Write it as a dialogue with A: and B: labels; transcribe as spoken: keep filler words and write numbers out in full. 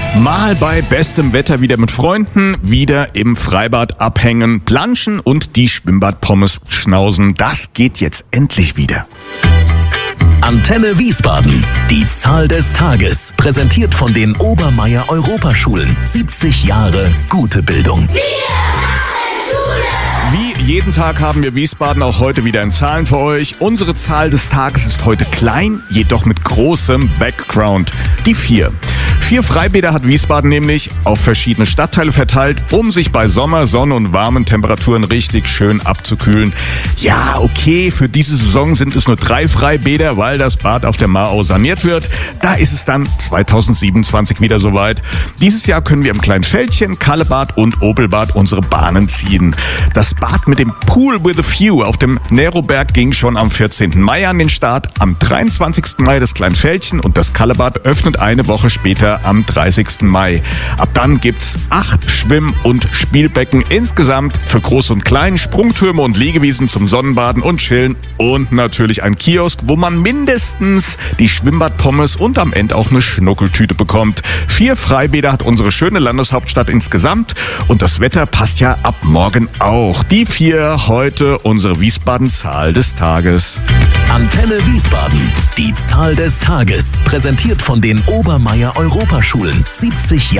A: Mal bei bestem Wetter wieder mit Freunden, wieder im Freibad abhängen, planschen und die Schwimmbadpommes schnauzen. Das geht jetzt endlich wieder.
B: Antenne Wiesbaden. Die Zahl des Tages. Präsentiert von den Obermeier Europaschulen. siebzig Jahre gute Bildung.
A: Wie jeden Tag haben wir Wiesbaden auch heute wieder in Zahlen für euch. Unsere Zahl des Tages ist heute klein, jedoch mit großem Background. Die vier. Vier Freibäder hat Wiesbaden nämlich auf verschiedene Stadtteile verteilt, um sich bei Sommer, Sonne und warmen Temperaturen richtig schön abzukühlen. Ja, okay, für diese Saison sind es nur drei Freibäder, weil das Bad auf der Marau saniert wird. Da ist es dann zweitausendsiebenundzwanzig wieder soweit. Dieses Jahr können wir im Kleinfeldchen, Kallebad und Opelbad unsere Bahnen ziehen. Das Bad mit dem Pool with a View auf dem Neroberg ging schon am vierzehnten Mai an den Start. Am dreiundzwanzigsten Mai das Kleinfeldchen und das Kallebad öffnet eine Woche später am dreißigsten Mai. Ab dann gibt's acht Schwimm- und Spielbecken insgesamt für Groß und Klein, Sprungtürme und Liegewiesen zum Sonnenbaden und Chillen und natürlich ein Kiosk, wo man mindestens die Schwimmbadpommes und am Ende auch eine Schnuckeltüte bekommt. Vier Freibäder hat unsere schöne Landeshauptstadt insgesamt und das Wetter passt ja ab morgen auch. Die vier heute unsere Wiesbaden-Zahl des Tages.
B: Antenne Wiesbaden. Die Zahl des Tages. Präsentiert von den Obermeier Europaschulen. siebzig Jahre